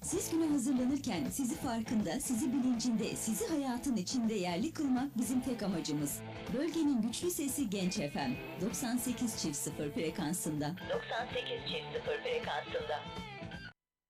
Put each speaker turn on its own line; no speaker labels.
Siz güne hazırlanırken sizi farkında, sizi bilincinde, sizi hayatın içinde yerli kılmak bizim tek amacımız. Bölgenin güçlü sesi Genç FM 98.0 frekansında.
98.0 frekansında.